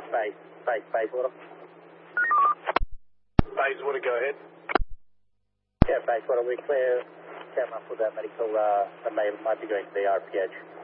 Bayswater. Bayswater, go ahead. Yeah, Bayswater, we clear camera for the medical, that might be going to the RPH.